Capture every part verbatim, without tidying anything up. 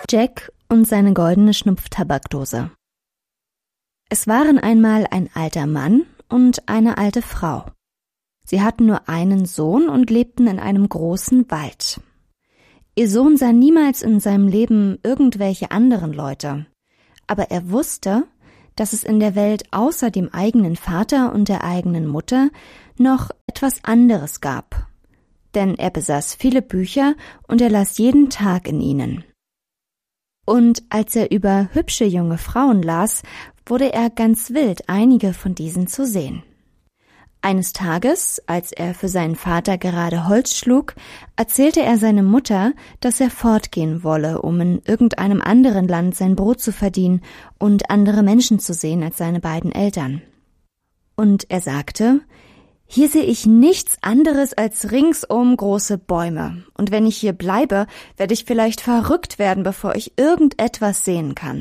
Jack und seine goldene Schnupftabakdose. Es waren einmal ein alter Mann und eine alte Frau. Sie hatten nur einen Sohn und lebten in einem großen Wald. Ihr Sohn sah niemals in seinem Leben irgendwelche anderen Leute, aber er wusste, dass es in der Welt außer dem eigenen Vater und der eigenen Mutter noch etwas anderes gab. Denn er besaß viele Bücher und er las jeden Tag in ihnen. Und als er über hübsche junge Frauen las, wurde er ganz wild, einige von diesen zu sehen. Eines Tages, als er für seinen Vater gerade Holz schlug, erzählte er seiner Mutter, dass er fortgehen wolle, um in irgendeinem anderen Land sein Brot zu verdienen und andere Menschen zu sehen als seine beiden Eltern. Und er sagte: »Hier sehe ich nichts anderes als ringsum große Bäume, und wenn ich hier bleibe, werde ich vielleicht verrückt werden, bevor ich irgendetwas sehen kann.«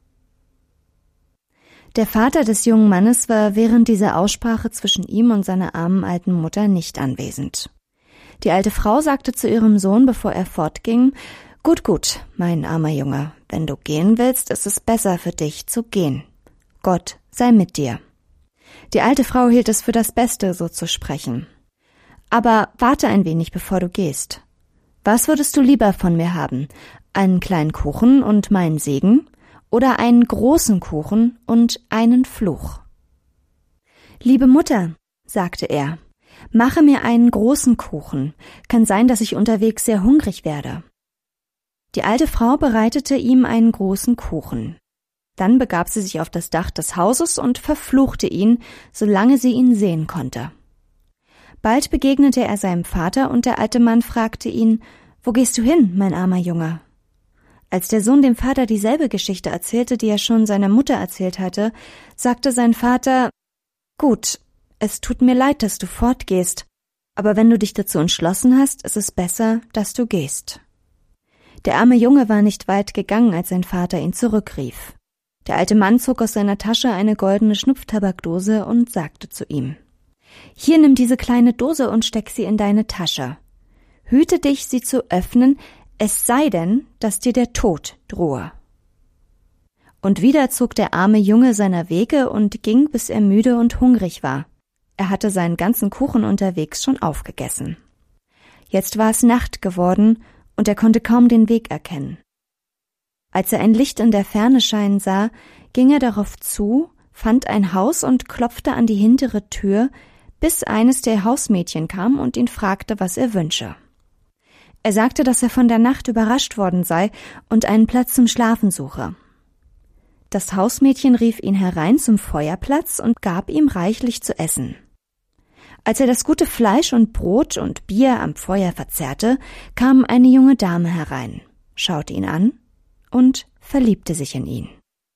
Der Vater des jungen Mannes war während dieser Aussprache zwischen ihm und seiner armen alten Mutter nicht anwesend. Die alte Frau sagte zu ihrem Sohn, bevor er fortging: »Gut, gut, mein armer Junge, wenn du gehen willst, ist es besser für dich zu gehen. Gott sei mit dir.« Die alte Frau hielt es für das Beste, so zu sprechen. »Aber warte ein wenig, bevor du gehst. Was würdest du lieber von mir haben? Einen kleinen Kuchen und meinen Segen? Oder einen großen Kuchen und einen Fluch?« »Liebe Mutter«, sagte er, »mache mir einen großen Kuchen. Kann sein, dass ich unterwegs sehr hungrig werde.« Die alte Frau bereitete ihm einen großen Kuchen. Dann begab sie sich auf das Dach des Hauses und verfluchte ihn, solange sie ihn sehen konnte. Bald begegnete er seinem Vater, und der alte Mann fragte ihn: »Wo gehst du hin, mein armer Junge?« Als der Sohn dem Vater dieselbe Geschichte erzählte, die er schon seiner Mutter erzählt hatte, sagte sein Vater: »Gut, es tut mir leid, dass du fortgehst, aber wenn du dich dazu entschlossen hast, ist es besser, dass du gehst.« Der arme Junge war nicht weit gegangen, als sein Vater ihn zurückrief. Der alte Mann zog aus seiner Tasche eine goldene Schnupftabakdose und sagte zu ihm: »Hier, nimm diese kleine Dose und steck sie in deine Tasche. Hüte dich, sie zu öffnen, es sei denn, dass dir der Tod drohe.« Und wieder zog der arme Junge seiner Wege und ging, bis er müde und hungrig war. Er hatte seinen ganzen Kuchen unterwegs schon aufgegessen. Jetzt war es Nacht geworden, und er konnte kaum den Weg erkennen. Als er ein Licht in der Ferne scheinen sah, ging er darauf zu, fand ein Haus und klopfte an die hintere Tür, bis eines der Hausmädchen kam und ihn fragte, was er wünsche. Er sagte, dass er von der Nacht überrascht worden sei und einen Platz zum Schlafen suche. Das Hausmädchen rief ihn herein zum Feuerplatz und gab ihm reichlich zu essen. Als er das gute Fleisch und Brot und Bier am Feuer verzehrte, kam eine junge Dame herein, schaute ihn an und verliebte sich in ihn.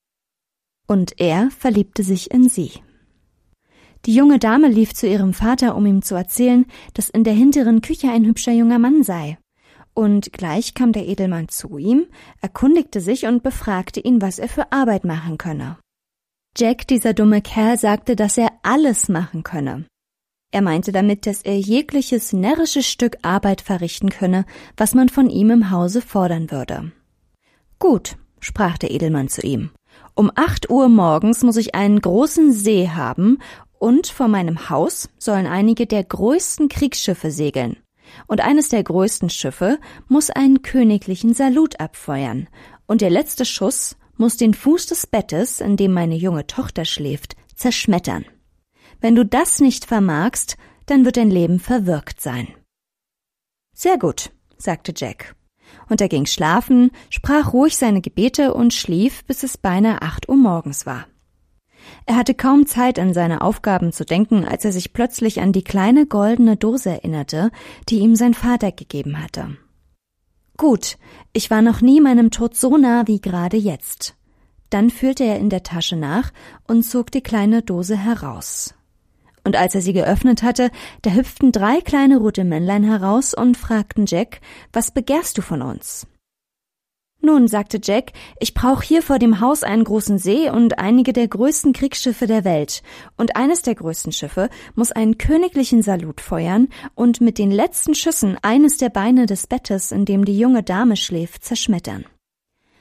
Und er verliebte sich in sie. Die junge Dame lief zu ihrem Vater, um ihm zu erzählen, dass in der hinteren Küche ein hübscher junger Mann sei. Und gleich kam der Edelmann zu ihm, erkundigte sich und befragte ihn, was er für Arbeit machen könne. Jack, dieser dumme Kerl, sagte, dass er alles machen könne. Er meinte damit, dass er jegliches närrisches Stück Arbeit verrichten könne, was man von ihm im Hause fordern würde. »Gut«, sprach der Edelmann zu ihm, »um acht Uhr morgens muss ich einen großen See haben, und vor meinem Haus sollen einige der größten Kriegsschiffe segeln. Und eines der größten Schiffe muss einen königlichen Salut abfeuern, und der letzte Schuss muss den Fuß des Bettes, in dem meine junge Tochter schläft, zerschmettern. Wenn du das nicht vermagst, dann wird dein Leben verwirkt sein.« »Sehr gut«, sagte Jack. Und er ging schlafen, sprach ruhig seine Gebete und schlief, bis es beinahe acht Uhr morgens war. Er hatte kaum Zeit, an seine Aufgaben zu denken, als er sich plötzlich an die kleine goldene Dose erinnerte, die ihm sein Vater gegeben hatte. »Gut, ich war noch nie meinem Tod so nah wie gerade jetzt.« Dann fühlte er in der Tasche nach und zog die kleine Dose heraus. Und als er sie geöffnet hatte, da hüpften drei kleine rote Männlein heraus und fragten Jack: »Was begehrst du von uns?« »Nun«, sagte Jack, »ich brauche hier vor dem Haus einen großen See und einige der größten Kriegsschiffe der Welt. Und eines der größten Schiffe muss einen königlichen Salut feuern und mit den letzten Schüssen eines der Beine des Bettes, in dem die junge Dame schläft, zerschmettern.«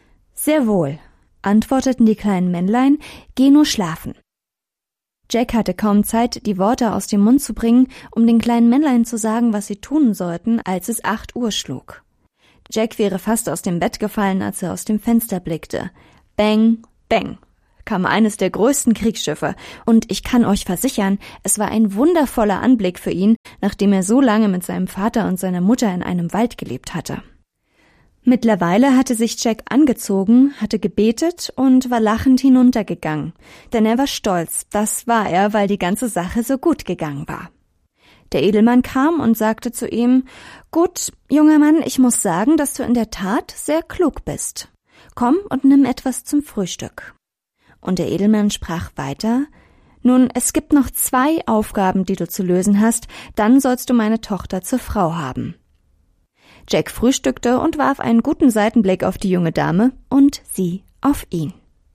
»Sehr wohl«, antworteten die kleinen Männlein, »geh nur schlafen.« Jack hatte kaum Zeit, die Worte aus dem Mund zu bringen, um den kleinen Männlein zu sagen, was sie tun sollten, als es acht Uhr schlug. Jack wäre fast aus dem Bett gefallen, als er aus dem Fenster blickte. Bang, bang, kam eines der größten Kriegsschiffe, und ich kann euch versichern, es war ein wundervoller Anblick für ihn, nachdem er so lange mit seinem Vater und seiner Mutter in einem Wald gelebt hatte. Mittlerweile hatte sich Jack angezogen, hatte gebetet und war lachend hinuntergegangen, denn er war stolz, das war er, weil die ganze Sache so gut gegangen war. Der Edelmann kam und sagte zu ihm, »Gut, junger Mann, ich muss sagen, dass du in der Tat sehr klug bist. Komm und nimm etwas zum Frühstück.« Und der Edelmann sprach weiter, »Nun, es gibt noch zwei Aufgaben, die du zu lösen hast, dann sollst du meine Tochter zur Frau haben.« Jack frühstückte und warf einen guten Seitenblick auf die junge Dame und sie auf ihn.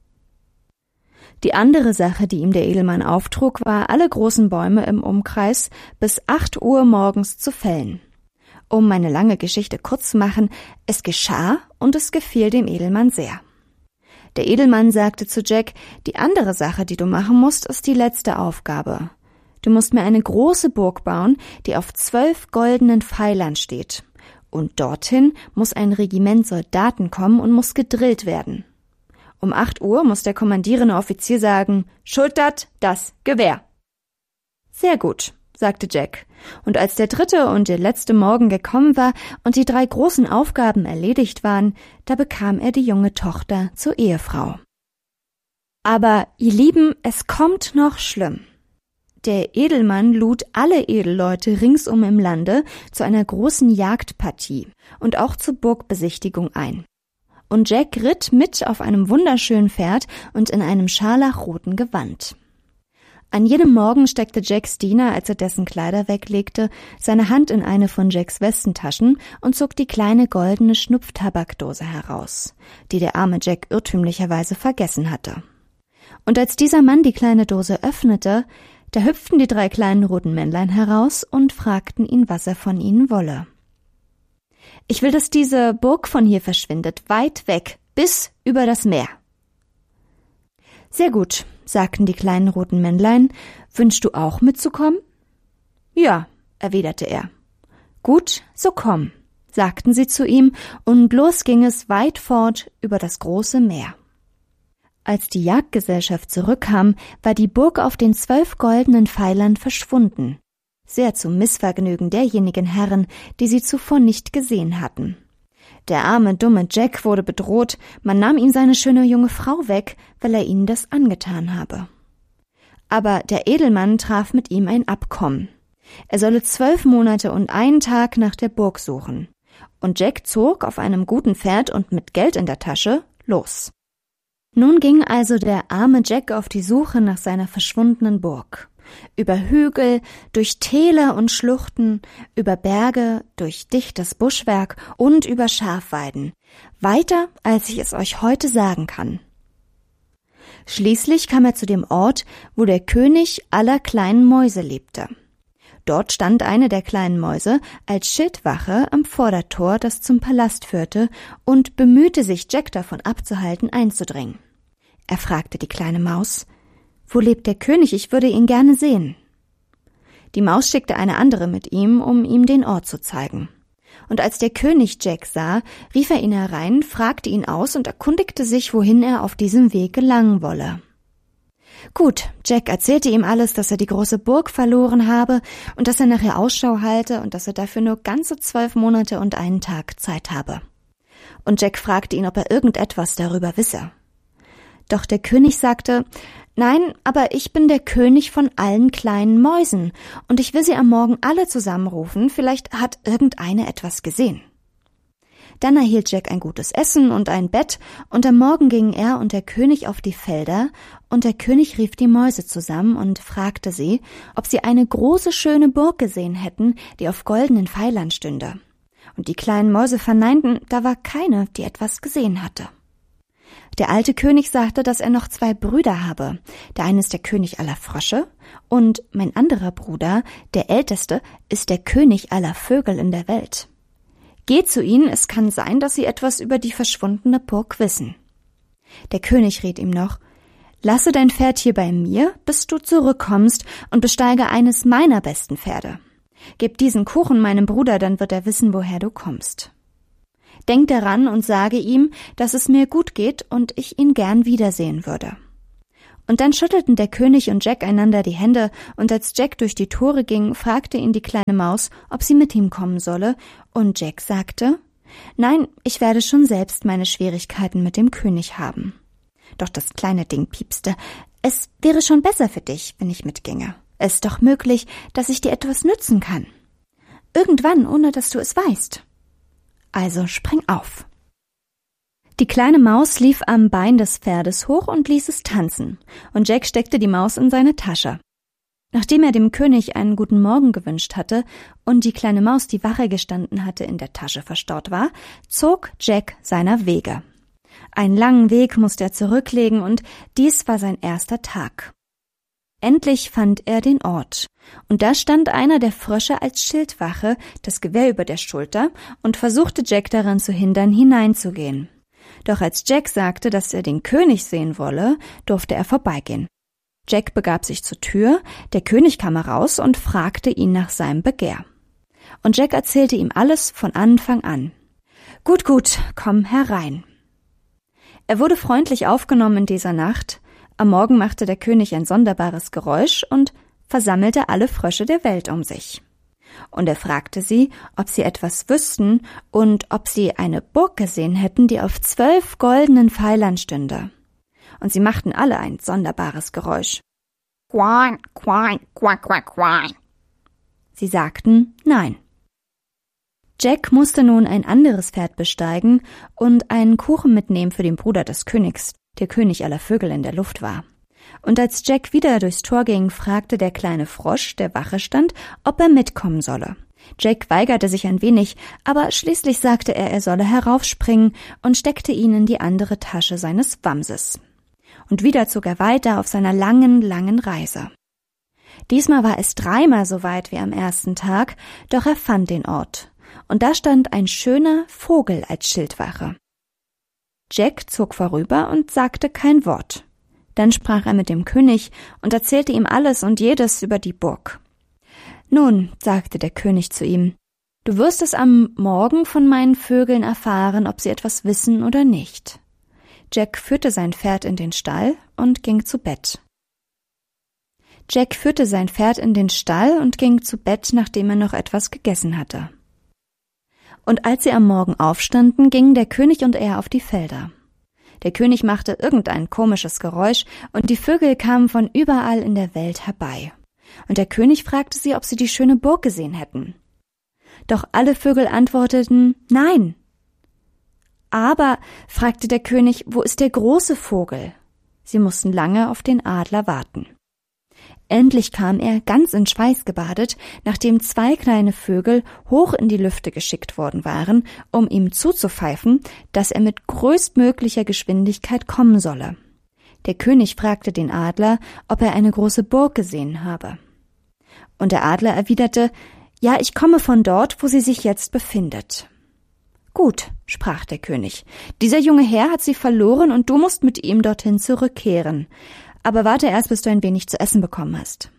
Die andere Sache, die ihm der Edelmann auftrug, war, alle großen Bäume im Umkreis bis acht Uhr morgens zu fällen. Um meine lange Geschichte kurz zu machen, es geschah und es gefiel dem Edelmann sehr. Der Edelmann sagte zu Jack, die andere Sache, die du machen musst, ist die letzte Aufgabe. Du musst mir eine große Burg bauen, die auf zwölf goldenen Pfeilern steht. Und dorthin muss ein Regiment Soldaten kommen und muss gedrillt werden. Um acht Uhr muss der kommandierende Offizier sagen, »Schultert das Gewehr!« »Sehr gut«, sagte Jack, und als der dritte und der letzte Morgen gekommen war und die drei großen Aufgaben erledigt waren, da bekam er die junge Tochter zur Ehefrau. Aber, ihr Lieben, es kommt noch schlimm. Der Edelmann lud alle Edelleute ringsum im Lande zu einer großen Jagdpartie und auch zur Burgbesichtigung ein. Und Jack ritt mit auf einem wunderschönen Pferd und in einem scharlachroten Gewand. An jedem Morgen steckte Jacks Diener, als er dessen Kleider weglegte, seine Hand in eine von Jacks Westentaschen und zog die kleine goldene Schnupftabakdose heraus, die der arme Jack irrtümlicherweise vergessen hatte. Und als dieser Mann die kleine Dose öffnete, da hüpften die drei kleinen roten Männlein heraus und fragten ihn, was er von ihnen wolle. »Ich will, dass diese Burg von hier verschwindet, weit weg, bis über das Meer.« »Sehr gut«, sagten die kleinen roten Männlein, »wünschst du auch mitzukommen?« »Ja«, erwiderte er. »Gut, so komm«, sagten sie zu ihm, und los ging es weit fort über das große Meer. Als die Jagdgesellschaft zurückkam, war die Burg auf den zwölf goldenen Pfeilern verschwunden, sehr zum Missvergnügen derjenigen Herren, die sie zuvor nicht gesehen hatten. Der arme, dumme Jack wurde bedroht, man nahm ihm seine schöne junge Frau weg, weil er ihnen das angetan habe. Aber der Edelmann traf mit ihm ein Abkommen. Er solle zwölf Monate und einen Tag nach der Burg suchen. Und Jack zog auf einem guten Pferd und mit Geld in der Tasche los. Nun ging also der arme Jack auf die Suche nach seiner verschwundenen Burg. Über Hügel, durch Täler und Schluchten, über Berge, durch dichtes Buschwerk und über Schafweiden. Weiter, als ich es euch heute sagen kann. Schließlich kam er zu dem Ort, wo der König aller kleinen Mäuse lebte. Dort stand eine der kleinen Mäuse als Schildwache am Vordertor, das zum Palast führte, und bemühte sich, Jack davon abzuhalten, einzudringen. Er fragte die kleine Maus, »Wo lebt der König? Ich würde ihn gerne sehen.« Die Maus schickte eine andere mit ihm, um ihm den Ort zu zeigen. Und als der König Jack sah, rief er ihn herein, fragte ihn aus und erkundigte sich, wohin er auf diesem Weg gelangen wolle. Gut, Jack erzählte ihm alles, dass er die große Burg verloren habe und dass er nachher Ausschau halte und dass er dafür nur ganze zwölf Monate und einen Tag Zeit habe. Und Jack fragte ihn, ob er irgendetwas darüber wisse. Doch der König sagte, »Nein, aber ich bin der König von allen kleinen Mäusen und ich will sie am Morgen alle zusammenrufen, vielleicht hat irgendeine etwas gesehen.« Dann erhielt Jack ein gutes Essen und ein Bett, und am Morgen gingen er und der König auf die Felder, und der König rief die Mäuse zusammen und fragte sie, ob sie eine große, schöne Burg gesehen hätten, die auf goldenen Pfeilern stünde. Und die kleinen Mäuse verneinten, da war keine, die etwas gesehen hatte. Der alte König sagte, dass er noch zwei Brüder habe. Der eine ist der König aller Frösche und mein anderer Bruder, der älteste, ist der König aller Vögel in der Welt. Geht zu ihnen, es kann sein, dass sie etwas über die verschwundene Burg wissen. Der König riet ihm noch: »Lasse dein Pferd hier bei mir, bis du zurückkommst, und besteige eines meiner besten Pferde. Gib diesen Kuchen meinem Bruder, dann wird er wissen, woher du kommst. Denk daran und sage ihm, dass es mir gut geht und ich ihn gern wiedersehen würde.« Und dann schüttelten der König und Jack einander die Hände, und als Jack durch die Tore ging, fragte ihn die kleine Maus, ob sie mit ihm kommen solle, und Jack sagte: »Nein, ich werde schon selbst meine Schwierigkeiten mit dem König haben.« Doch das kleine Ding piepste: »Es wäre schon besser für dich, wenn ich mitginge. Es ist doch möglich, dass ich dir etwas nützen kann. Irgendwann, ohne dass du es weißt. Also spring auf.« Die kleine Maus lief am Bein des Pferdes hoch und ließ es tanzen, und Jack steckte die Maus in seine Tasche. Nachdem er dem König einen guten Morgen gewünscht hatte und die kleine Maus, die Wache gestanden hatte, in der Tasche verstaut war, zog Jack seiner Wege. Einen langen Weg musste er zurücklegen, und dies war sein erster Tag. Endlich fand er den Ort, und da stand einer der Frösche als Schildwache, das Gewehr über der Schulter, und versuchte Jack daran zu hindern, hineinzugehen. Doch als Jack sagte, dass er den König sehen wolle, durfte er vorbeigehen. Jack begab sich zur Tür, der König kam heraus und fragte ihn nach seinem Begehr. Und Jack erzählte ihm alles von Anfang an. »Gut, gut, komm herein.« Er wurde freundlich aufgenommen in dieser Nacht. Am Morgen machte der König ein sonderbares Geräusch und versammelte alle Frösche der Welt um sich. Und er fragte sie, ob sie etwas wüssten und ob sie eine Burg gesehen hätten, die auf zwölf goldenen Pfeilern stünde. Und sie machten alle ein sonderbares Geräusch. Quack, quack, quack, quack, quack. Sie sagten nein. Jack musste nun ein anderes Pferd besteigen und einen Kuchen mitnehmen für den Bruder des Königs, der König aller Vögel in der Luft war. Und als Jack wieder durchs Tor ging, fragte der kleine Frosch, der Wache stand, ob er mitkommen solle. Jack weigerte sich ein wenig, aber schließlich sagte er, er solle heraufspringen und steckte ihn in die andere Tasche seines Wamses. Und wieder zog er weiter auf seiner langen, langen Reise. Diesmal war es dreimal so weit wie am ersten Tag, doch er fand den Ort. Und da stand ein schöner Vogel als Schildwache. Jack zog vorüber und sagte kein Wort. Dann sprach er mit dem König und erzählte ihm alles und jedes über die Burg. »Nun«, sagte der König zu ihm, »du wirst es am Morgen von meinen Vögeln erfahren, ob sie etwas wissen oder nicht.« Jack führte sein Pferd in den Stall und ging zu Bett. Jack führte sein Pferd in den Stall und ging zu Bett, nachdem er noch etwas gegessen hatte. Und als sie am Morgen aufstanden, gingen der König und er auf die Felder. Der König machte irgendein komisches Geräusch, und die Vögel kamen von überall in der Welt herbei. Und der König fragte sie, ob sie die schöne Burg gesehen hätten. Doch alle Vögel antworteten nein. Aber, fragte der König, wo ist der große Vogel? Sie mussten lange auf den Adler warten. Endlich kam er, ganz in Schweiß gebadet, nachdem zwei kleine Vögel hoch in die Lüfte geschickt worden waren, um ihm zuzupfeifen, dass er mit größtmöglicher Geschwindigkeit kommen solle. Der König fragte den Adler, ob er eine große Burg gesehen habe. Und der Adler erwiderte, ja, ich komme von dort, wo sie sich jetzt befindet. Gut, sprach der König, dieser junge Herr hat sie verloren und du musst mit ihm dorthin zurückkehren. Aber warte erst, bis du ein wenig zu essen bekommen hast.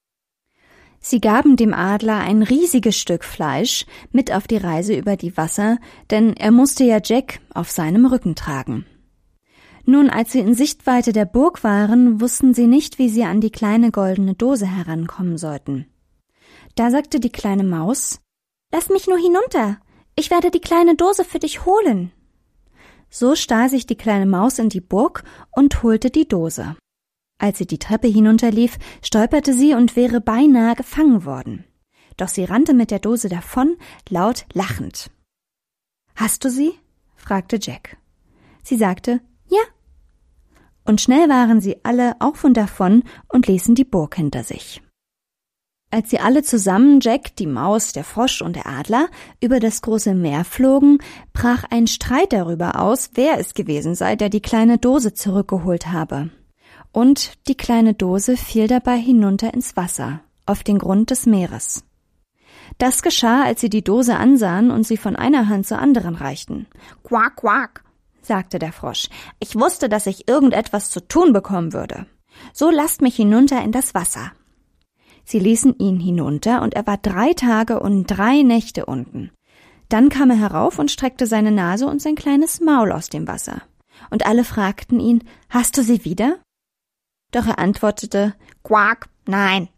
Sie gaben dem Adler ein riesiges Stück Fleisch mit auf die Reise über die Wasser, denn er musste ja Jack auf seinem Rücken tragen. Nun, als sie in Sichtweite der Burg waren, wussten sie nicht, wie sie an die kleine goldene Dose herankommen sollten. Da sagte die kleine Maus, »Lass mich nur hinunter, ich werde die kleine Dose für dich holen.« So stahl sich die kleine Maus in die Burg und holte die Dose. Als sie die Treppe hinunterlief, stolperte sie und wäre beinahe gefangen worden. Doch sie rannte mit der Dose davon, laut lachend. »Hast du sie?« fragte Jack. Sie sagte, »Ja.« Und schnell waren sie alle auf und davon und ließen die Burg hinter sich. Als sie alle zusammen, Jack, die Maus, der Frosch und der Adler, über das große Meer flogen, brach ein Streit darüber aus, wer es gewesen sei, der die kleine Dose zurückgeholt habe. Und die kleine Dose fiel dabei hinunter ins Wasser, auf den Grund des Meeres. Das geschah, als sie die Dose ansahen und sie von einer Hand zur anderen reichten. »Quack, quack«, sagte der Frosch, ich wusste, dass ich irgendetwas zu tun bekommen würde. So lasst mich hinunter in das Wasser. Sie ließen ihn hinunter, und er war drei Tage und drei Nächte unten. Dann kam er herauf und streckte seine Nase und sein kleines Maul aus dem Wasser. Und alle fragten ihn, hast du sie wieder? Doch er antwortete, Quack, nein.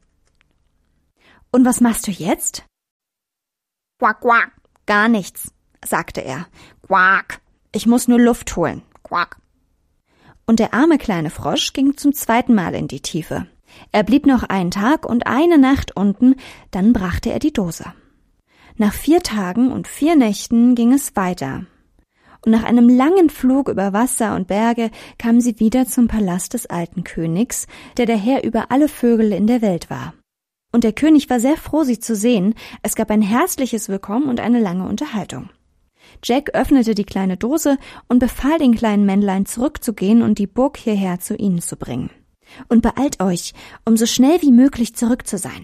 Und was machst du jetzt? Quack, quack, gar nichts, sagte er. Quack, ich muss nur Luft holen. Quack. Und der arme kleine Frosch ging zum zweiten Mal in die Tiefe. Er blieb noch einen Tag und eine Nacht unten, dann brachte er die Dose. Nach vier Tagen und vier Nächten ging es weiter. Und nach einem langen Flug über Wasser und Berge kamen sie wieder zum Palast des alten Königs, der der Herr über alle Vögel in der Welt war. Und der König war sehr froh, sie zu sehen. Es gab ein herzliches Willkommen und eine lange Unterhaltung. Jack öffnete die kleine Dose und befahl den kleinen Männlein zurückzugehen und die Burg hierher zu ihnen zu bringen. Und beeilt euch, um so schnell wie möglich zurück zu sein.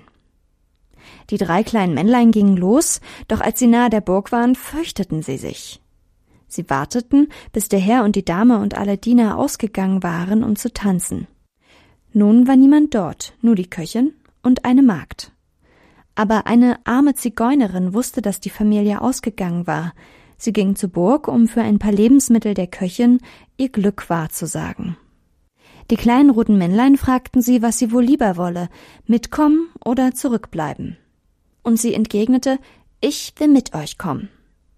Die drei kleinen Männlein gingen los, doch als sie nahe der Burg waren, fürchteten sie sich. Sie warteten, bis der Herr und die Dame und alle Diener ausgegangen waren, um zu tanzen. Nun war niemand dort, nur die Köchin und eine Magd. Aber eine arme Zigeunerin wusste, dass die Familie ausgegangen war. Sie ging zur Burg, um für ein paar Lebensmittel der Köchin ihr Glück wahrzusagen. Die kleinen roten Männlein fragten sie, was sie wohl lieber wolle, mitkommen oder zurückbleiben. Und sie entgegnete, ich will mit euch kommen.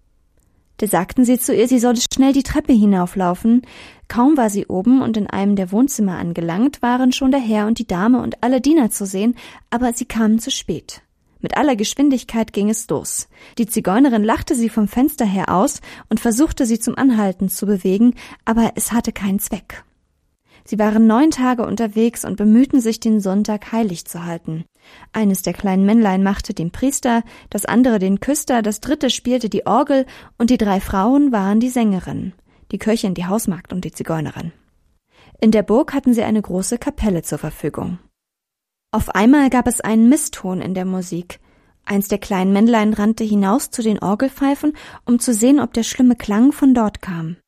Da sagten sie zu ihr, sie solle schnell die Treppe hinauflaufen. Kaum war sie oben und in einem der Wohnzimmer angelangt, waren schon der Herr und die Dame und alle Diener zu sehen, aber sie kamen zu spät. Mit aller Geschwindigkeit ging es los. Die Zigeunerin lachte sie vom Fenster her aus und versuchte sie zum Anhalten zu bewegen, aber es hatte keinen Zweck. Sie waren neun Tage unterwegs und bemühten sich, den Sonntag heilig zu halten. Eines der kleinen Männlein machte den Priester, das andere den Küster, das dritte spielte die Orgel und die drei Frauen waren die Sängerin, die Köchin, die Hausmagd und die Zigeunerin. In der Burg hatten sie eine große Kapelle zur Verfügung. Auf einmal gab es einen Misston in der Musik. Eins der kleinen Männlein rannte hinaus zu den Orgelpfeifen, um zu sehen, ob der schlimme Klang von dort kam.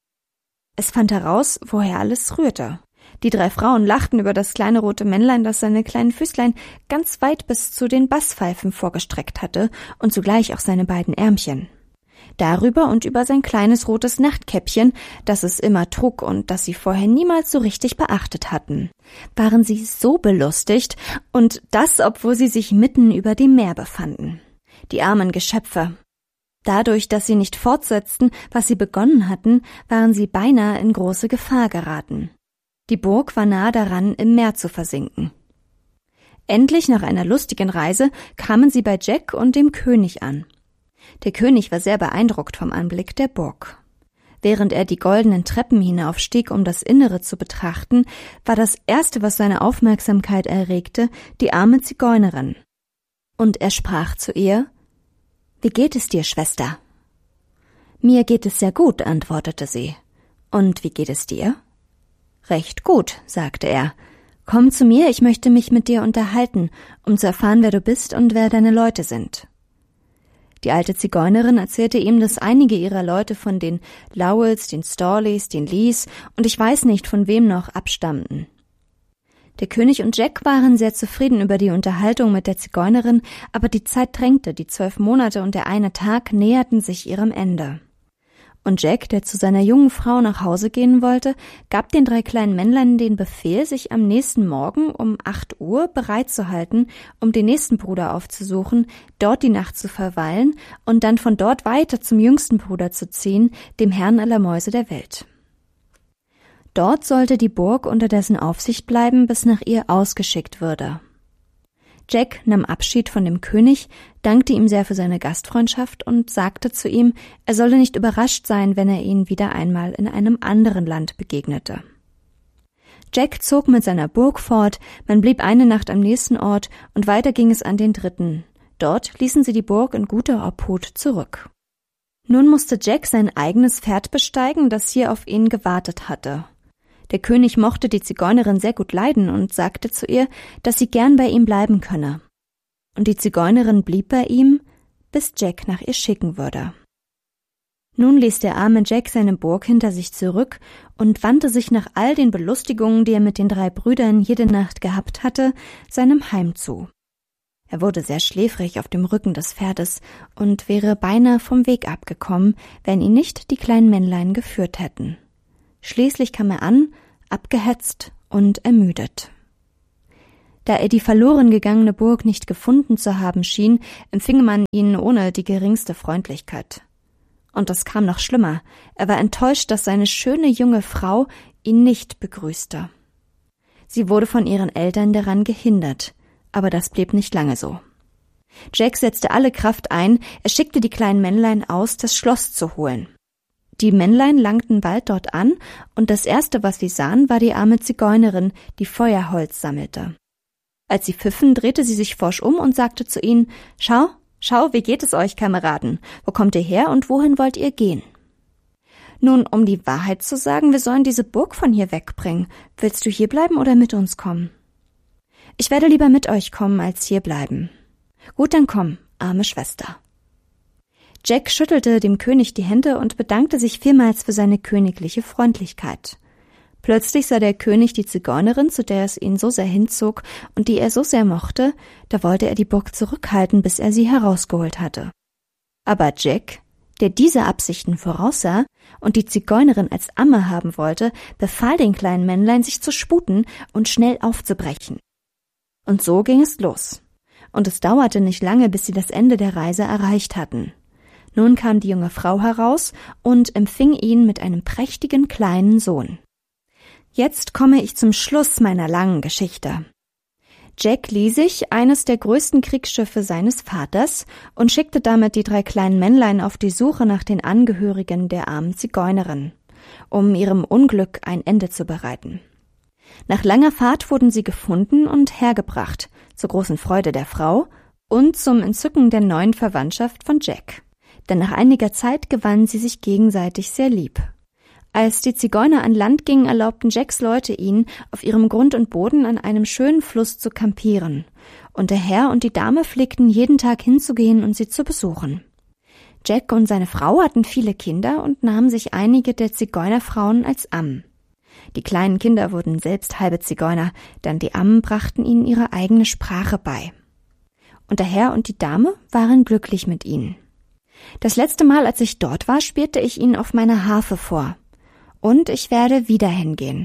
Es fand heraus, woher alles rührte. Die drei Frauen lachten über das kleine rote Männlein, das seine kleinen Füßlein ganz weit bis zu den Basspfeifen vorgestreckt hatte und zugleich auch seine beiden Ärmchen. Darüber und über sein kleines rotes Nachtkäppchen, das es immer trug und das sie vorher niemals so richtig beachtet hatten, waren sie so belustigt, und das, obwohl sie sich mitten über dem Meer befanden. Die armen Geschöpfe. Dadurch, dass sie nicht fortsetzten, was sie begonnen hatten, waren sie beinahe in große Gefahr geraten. Die Burg war nahe daran, im Meer zu versinken. Endlich, nach einer lustigen Reise, kamen sie bei Jack und dem König an. Der König war sehr beeindruckt vom Anblick der Burg. Während er die goldenen Treppen hinaufstieg, um das Innere zu betrachten, war das Erste, was seine Aufmerksamkeit erregte, die arme Zigeunerin. Und er sprach zu ihr, »Wie geht es dir, Schwester?« »Mir geht es sehr gut«, antwortete sie. »Und wie geht es dir?« »Recht gut«, sagte er. »Komm zu mir, ich möchte mich mit dir unterhalten, um zu erfahren, wer du bist und wer deine Leute sind.« Die alte Zigeunerin erzählte ihm, dass einige ihrer Leute von den Lowells, den Storleys, den Lees und ich weiß nicht von wem noch abstammten. Der König und Jack waren sehr zufrieden über die Unterhaltung mit der Zigeunerin, aber die Zeit drängte, die zwölf Monate und der eine Tag näherten sich ihrem Ende. Und Jack, der zu seiner jungen Frau nach Hause gehen wollte, gab den drei kleinen Männlein den Befehl, sich am nächsten Morgen um acht Uhr bereit zu halten, um den nächsten Bruder aufzusuchen, dort die Nacht zu verweilen und dann von dort weiter zum jüngsten Bruder zu ziehen, dem Herrn aller Mäuse der Welt. Dort sollte die Burg unter dessen Aufsicht bleiben, bis nach ihr ausgeschickt würde. Jack nahm Abschied von dem König, dankte ihm sehr für seine Gastfreundschaft und sagte zu ihm, er solle nicht überrascht sein, wenn er ihn wieder einmal in einem anderen Land begegnete. Jack zog mit seiner Burg fort, man blieb eine Nacht am nächsten Ort und weiter ging es an den dritten. Dort ließen sie die Burg in guter Obhut zurück. Nun musste Jack sein eigenes Pferd besteigen, das hier auf ihn gewartet hatte. Der König mochte die Zigeunerin sehr gut leiden und sagte zu ihr, dass sie gern bei ihm bleiben könne. Und die Zigeunerin blieb bei ihm, bis Jack nach ihr schicken würde. Nun ließ der arme Jack seine Burg hinter sich zurück und wandte sich nach all den Belustigungen, die er mit den drei Brüdern jede Nacht gehabt hatte, seinem Heim zu. Er wurde sehr schläfrig auf dem Rücken des Pferdes und wäre beinahe vom Weg abgekommen, wenn ihn nicht die kleinen Männlein geführt hätten. Schließlich kam er an, abgehetzt und ermüdet. Da er die verloren gegangene Burg nicht gefunden zu haben schien, empfing man ihn ohne die geringste Freundlichkeit. Und es kam noch schlimmer, er war enttäuscht, dass seine schöne junge Frau ihn nicht begrüßte. Sie wurde von ihren Eltern daran gehindert, aber das blieb nicht lange so. Jack setzte alle Kraft ein, er schickte die kleinen Männlein aus, das Schloss zu holen. Die Männlein langten bald dort an, und das Erste, was sie sahen, war die arme Zigeunerin, die Feuerholz sammelte. Als sie pfiffen, drehte sie sich forsch um und sagte zu ihnen: »Schau, schau, wie geht es euch, Kameraden? Wo kommt ihr her und wohin wollt ihr gehen?« »Nun, um die Wahrheit zu sagen, wir sollen diese Burg von hier wegbringen. Willst du hier bleiben oder mit uns kommen?« »Ich werde lieber mit euch kommen, als hier bleiben.« »Gut, dann komm, arme Schwester.« Jack schüttelte dem König die Hände und bedankte sich vielmals für seine königliche Freundlichkeit. Plötzlich sah der König die Zigeunerin, zu der es ihn so sehr hinzog und die er so sehr mochte, da wollte er die Burg zurückhalten, bis er sie herausgeholt hatte. Aber Jack, der diese Absichten voraussah und die Zigeunerin als Amme haben wollte, befahl den kleinen Männlein, sich zu sputen und schnell aufzubrechen. Und so ging es los. Und es dauerte nicht lange, bis sie das Ende der Reise erreicht hatten. Nun kam die junge Frau heraus und empfing ihn mit einem prächtigen kleinen Sohn. Jetzt komme ich zum Schluss meiner langen Geschichte. Jack lieh sich eines der größten Kriegsschiffe seines Vaters und schickte damit die drei kleinen Männlein auf die Suche nach den Angehörigen der armen Zigeunerin, um ihrem Unglück ein Ende zu bereiten. Nach langer Fahrt wurden sie gefunden und hergebracht, zur großen Freude der Frau und zum Entzücken der neuen Verwandtschaft von Jack. Denn nach einiger Zeit gewannen sie sich gegenseitig sehr lieb. Als die Zigeuner an Land gingen, erlaubten Jacks Leute ihnen, auf ihrem Grund und Boden an einem schönen Fluss zu kampieren, und der Herr und die Dame pflegten jeden Tag hinzugehen und sie zu besuchen. Jack und seine Frau hatten viele Kinder und nahmen sich einige der Zigeunerfrauen als Ammen. Die kleinen Kinder wurden selbst halbe Zigeuner, denn die Ammen brachten ihnen ihre eigene Sprache bei. Und der Herr und die Dame waren glücklich mit ihnen. Das letzte Mal, als ich dort war, spielte ich ihnen auf meiner Harfe vor. Und ich werde wieder hingehen.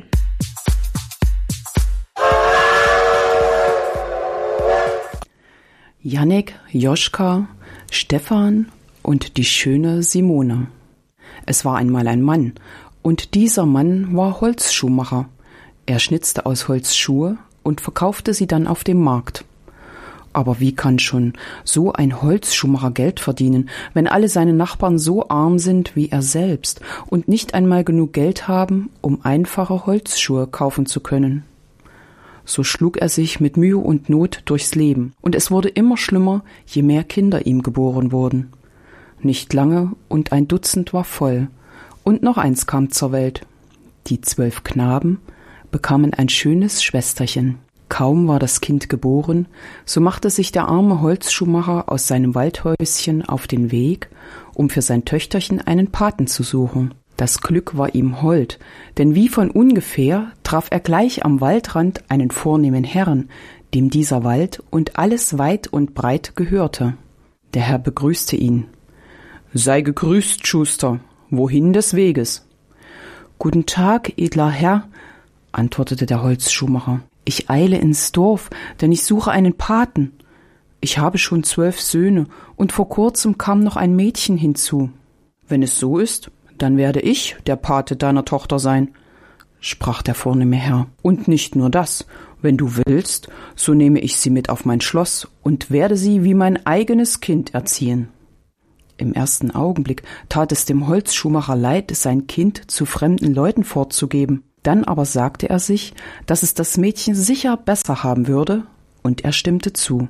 Jannik, Joschka, Stefan und die schöne Simone. Es war einmal ein Mann, und dieser Mann war Holzschuhmacher. Er schnitzte aus Holz Schuhe und verkaufte sie dann auf dem Markt. Aber wie kann schon so ein Holzschuhmacher Geld verdienen, wenn alle seine Nachbarn so arm sind wie er selbst und nicht einmal genug Geld haben, um einfache Holzschuhe kaufen zu können? So schlug er sich mit Mühe und Not durchs Leben, und es wurde immer schlimmer, je mehr Kinder ihm geboren wurden. Nicht lange, und ein Dutzend war voll, und noch eins kam zur Welt. Die zwölf Knaben bekamen ein schönes Schwesterchen. Kaum war das Kind geboren, so machte sich der arme Holzschuhmacher aus seinem Waldhäuschen auf den Weg, um für sein Töchterchen einen Paten zu suchen. Das Glück war ihm hold, denn wie von ungefähr traf er gleich am Waldrand einen vornehmen Herrn, dem dieser Wald und alles weit und breit gehörte. Der Herr begrüßte ihn. »Sei gegrüßt, Schuster, wohin des Weges?« »Guten Tag, edler Herr«, antwortete der Holzschuhmacher. »Ich eile ins Dorf, denn ich suche einen Paten. Ich habe schon zwölf Söhne, und vor kurzem kam noch ein Mädchen hinzu.« »Wenn es so ist, dann werde ich der Pate deiner Tochter sein«, sprach der vornehme Herr. »Und nicht nur das, wenn du willst, so nehme ich sie mit auf mein Schloss und werde sie wie mein eigenes Kind erziehen.« Im ersten Augenblick tat es dem Holzschuhmacher leid, sein Kind zu fremden Leuten fortzugeben. Dann aber sagte er sich, dass es das Mädchen sicher besser haben würde, und er stimmte zu.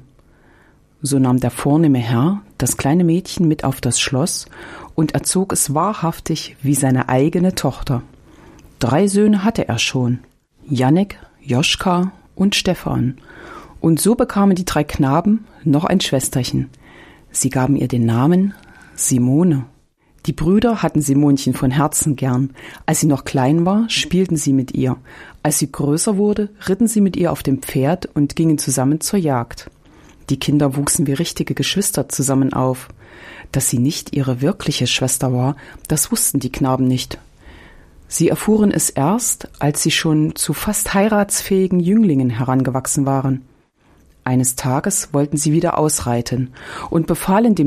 So nahm der vornehme Herr das kleine Mädchen mit auf das Schloss und erzog es wahrhaftig wie seine eigene Tochter. Drei Söhne hatte er schon, Jannik, Joschka und Stefan, und so bekamen die drei Knaben noch ein Schwesterchen. Sie gaben ihr den Namen Simone. Die Brüder hatten Simonchen von Herzen gern. Als sie noch klein war, spielten sie mit ihr. Als sie größer wurde, ritten sie mit ihr auf dem Pferd und gingen zusammen zur Jagd. Die Kinder wuchsen wie richtige Geschwister zusammen auf. Dass sie nicht ihre wirkliche Schwester war, das wussten die Knaben nicht. Sie erfuhren es erst, als sie schon zu fast heiratsfähigen Jünglingen herangewachsen waren. Eines Tages wollten sie wieder ausreiten und befahlen dem